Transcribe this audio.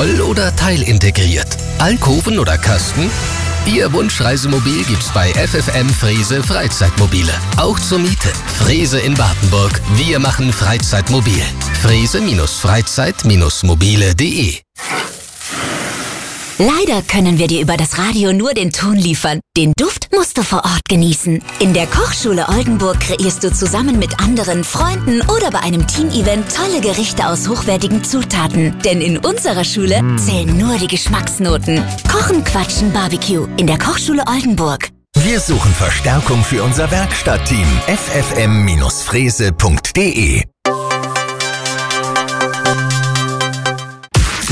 voll- oder teilintegriert? Alkoven oder Kasten? Ihr Wunschreisemobil gibt's bei FFM Frese Freizeitmobile. Auch zur Miete. Frese in Wartenburg. Wir machen Freizeitmobil. Frese-Freizeit-mobile.de. Leider können wir dir über das Radio nur den Ton liefern. Den Duft musst du vor Ort genießen. In der Kochschule Oldenburg kreierst du zusammen mit anderen Freunden oder bei einem Team-Event tolle Gerichte aus hochwertigen Zutaten. Denn in unserer Schule zählen nur die Geschmacksnoten. Kochen, Quatschen, Barbecue in der Kochschule Oldenburg. Wir suchen Verstärkung für unser Werkstattteam. ffm-frese.de